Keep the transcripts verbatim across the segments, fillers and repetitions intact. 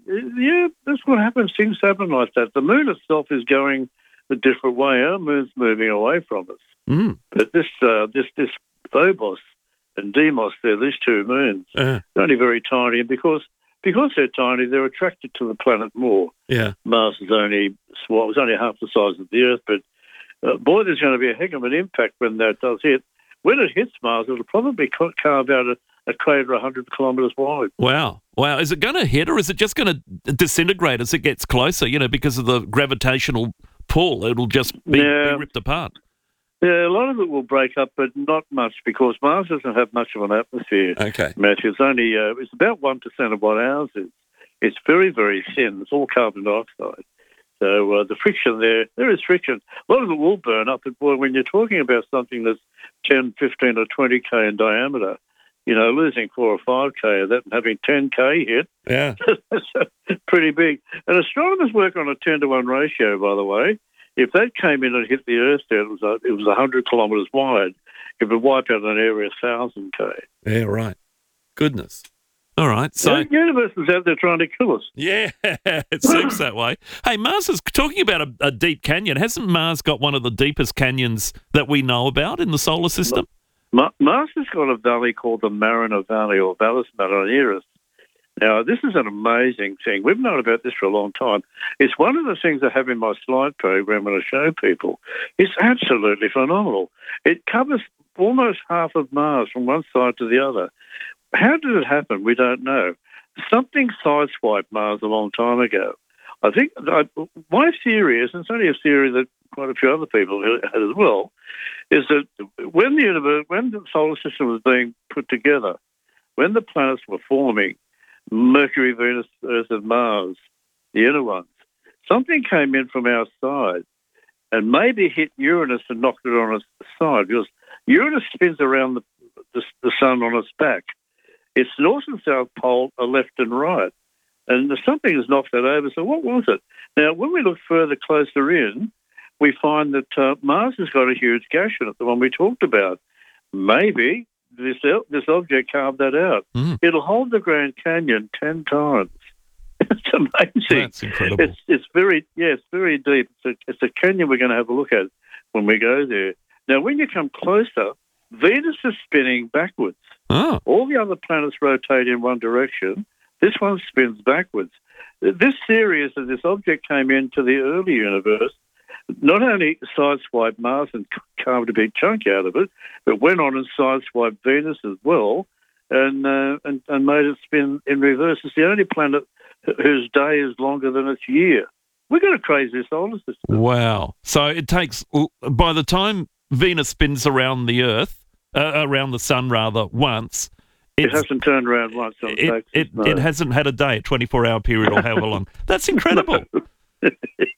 yeah, that's what happens. Things happen like that. The moon itself is going a different way. Our moon's moving away from us. Mm. But this, uh, this, this Phobos and Deimos, they're these two moons. Uh, They're only very tiny, and because because they're tiny, they're attracted to the planet more. yeah. Mars is only well, it was only half the size of the Earth, but uh, boy, there's going to be a heck of an impact when that does hit. When it hits Mars, it'll probably ca- carve out a, a crater one hundred kilometres wide. Wow. Wow. Is it going to hit or is it just going to disintegrate as it gets closer, you know, because of the gravitational pull? It'll just be, Yeah. be ripped apart. Yeah, a lot of it will break up, but not much because Mars doesn't have much of an atmosphere. Okay. Matthew, it's only uh, it's about one percent of what ours is. It's very, very thin. It's all carbon dioxide. So uh, the friction there, there is friction. A lot of it will burn up, but boy, when you're talking about something that's ten, fifteen or twenty K in diameter, you know, losing four or five K of that and having ten K hit, Yeah. that's pretty big. And astronomers work on a ten to one ratio, by the way. If that came in and hit the Earth, there, it was a, it was one hundred kilometres wide. It would wipe out an area one thousand K. Yeah, right. Goodness. All right. So, The universe is out there trying to kill us. yeah, it seems that way. Hey, Mars is talking about a, a deep canyon. Hasn't Mars got one of the deepest canyons that we know about in the solar system? Ma- Mars has got a valley called the Mariner Valley or Valles Marineris. Now, this is an amazing thing. We've known about this for a long time. It's one of the things I have in my slide program when I show people. It's absolutely phenomenal. It covers almost half of Mars from one side to the other. How did it happen? We don't know. Something sideswiped Mars a long time ago. I think I, my theory is, and it's only a theory that quite a few other people had as well, is that when the universe, when the solar system was being put together, when the planets were forming, Mercury, Venus, Earth, and Mars, the inner ones, something came in from our side and maybe hit Uranus and knocked it on its side because Uranus spins around the, the, the sun on its back. Its north and south pole are left and right. And something has knocked that over. So what was it? Now, when we look further closer in, we find that uh, Mars has got a huge gash in it, the one we talked about. Maybe this this object carved that out. Mm. It'll hold the Grand Canyon ten times. It's amazing. That's incredible. It's it's very yeah, it's very deep. It's a, it's a canyon we're going to have a look at when we go there. Now, when you come closer, Venus is spinning backwards. Oh. All the other planets rotate in one direction. This one spins backwards. This theory is that this object came into the early universe, not only sideswiped Mars and carved a big chunk out of it, but went on and sideswiped Venus as well and, uh, and, and made it spin in reverse. It's the only planet whose day is longer than its year. We've got a crazy solar system. Wow. So it takes, by the time Venus spins around the Earth, uh, around the sun rather, once, It hasn't turned around once. On it, Texas, it, no. it hasn't had a day, a twenty-four hour period or however long. That's incredible. and,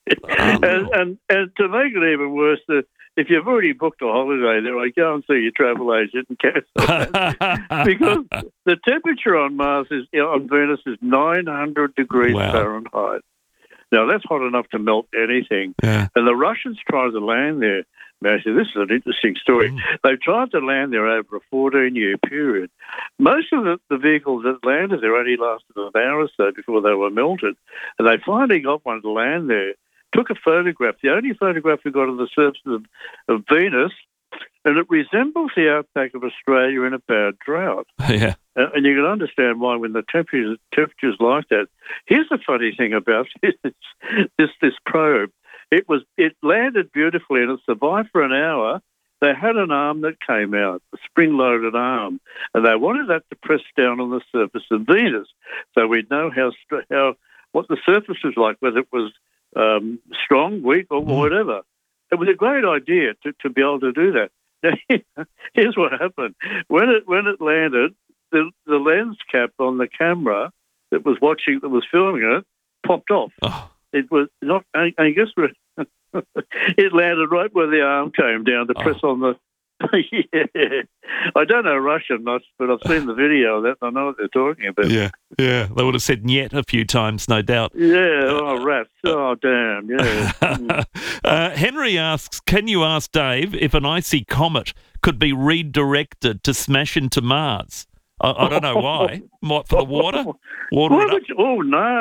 and and to make it even worse, the, if you've already booked a holiday there, I go and see your travel agent and cancel that. Because the temperature on Mars is on Venus is nine hundred degrees Wow. Fahrenheit. Now that's hot enough to melt anything. Yeah. And the Russians tried to land there. Matthew, this is an interesting story. Mm. They tried to land there over a fourteen-year period. Most of the, the vehicles that landed there only lasted an hour or so before they were melted. And they finally got one to land there, took a photograph, the only photograph we got of the surface of, of Venus, and it resembles the outback of Australia in a bad drought. Yeah. Uh, and you can understand why when the temperatures temperatures like that. Here's the funny thing about this this, this probe. It was it landed beautifully and it survived for an hour. They had an arm that came out, a spring-loaded arm, and they wanted that to press down on the surface of Venus, so we'd know how how what the surface was like, whether it was um, strong, weak, or whatever. It was a great idea to, to be able to do that. Now, here's what happened: when it when it landed, the the lens cap on the camera that was watching that was filming it popped off. Oh. It was not. I, I guess it landed right where the arm came down to press Oh. on the. Yeah, I don't know Russian much, but I've seen the video of that. And I know what they're talking about. Yeah, yeah. They would have said "niet" a few times, no doubt. Yeah. Oh, rats. Oh, damn. Yeah. Mm. uh, Henry asks, can you ask Dave if an icy comet could be redirected to smash into Mars? I, I don't know why. What, for the water? Water Why it up? would you- oh no.